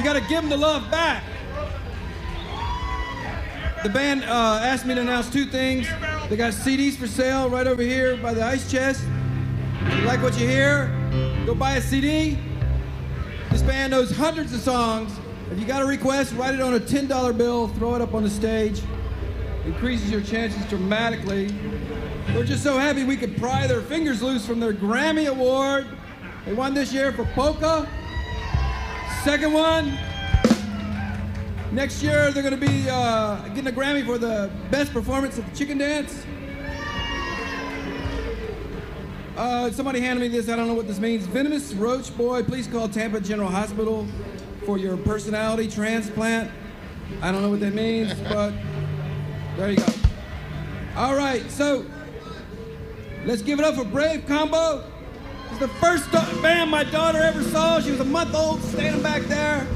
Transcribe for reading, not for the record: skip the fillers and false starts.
got to give them the love back. The band asked me to announce two things. They got CDs for sale right over here by the ice chest. If you like what you hear, go buy a CD. This band knows hundreds of songs. If you got a request, write it on a $10 bill, throw it up on the stage. Increases your chances dramatically. We're just so happy we could pry their fingers loose from their Grammy Award. They won this year for Polka. Second one, next year they're going to be getting a Grammy for the best performance of the Chicken Dance. Somebody handed me this, I don't know what this means. Venomous Roach Boy, please call Tampa General Hospital for your personality transplant. I don't know what that means, but there you go. All right, so let's give it up for Brave Combo. It's the first band my daughter ever saw. She was a month old, standing back there.